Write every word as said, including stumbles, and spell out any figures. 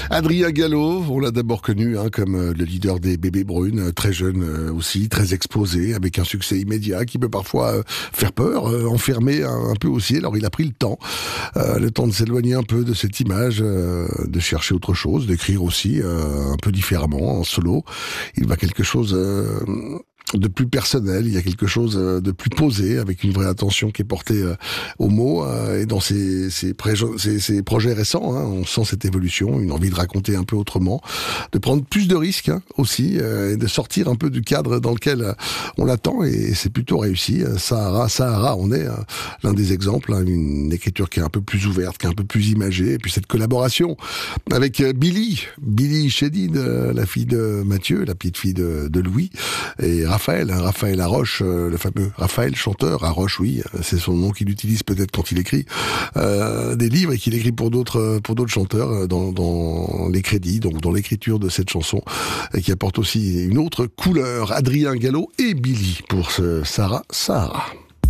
Adrien Gallo, on l'a d'abord connu hein, comme euh, le leader des Bébés Brunes, euh, très jeune euh, aussi, très exposé, avec un succès immédiat qui peut parfois euh, faire peur, euh, enfermer un, un peu aussi. Alors il a pris le temps, euh, le temps de s'éloigner un peu de cette image, euh, de chercher autre chose, d'écrire aussi euh, un peu différemment, en solo. Il va quelque chose... Euh, de plus personnel, il y a quelque chose de plus posé, avec une vraie attention qui est portée euh, aux mots, euh, et dans ces, ces, préjo- ces, ces projets récents, hein, on sent cette évolution, une envie de raconter un peu autrement, de prendre plus de risques hein, aussi, euh, et de sortir un peu du cadre dans lequel euh, on l'attend, et c'est plutôt réussi. Sahara, Sahara, on est euh, l'un des exemples, hein, une écriture qui est un peu plus ouverte, qui est un peu plus imagée, et puis cette collaboration avec euh, Billy, Billy Chédid, euh, la fille de Mathieu, la petite fille de, de Louis, et Raphaël, hein, Raphaël Haroche, euh, le fameux Raphaël chanteur, Haroche, oui, c'est son nom qu'il utilise peut-être quand il écrit euh, des livres et qu'il écrit pour d'autres pour d'autres chanteurs dans, dans les crédits, donc dans l'écriture de cette chanson, et qui apporte aussi une autre couleur. Adrien Gallo et Billy pour ce Sarah Sahara.